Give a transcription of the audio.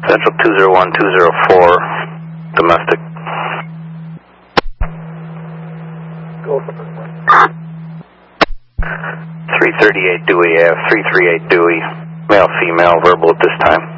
Central 201-204, domestic. Go. 338 Dewey Ave, 338 Dewey, male, female, verbal at this time.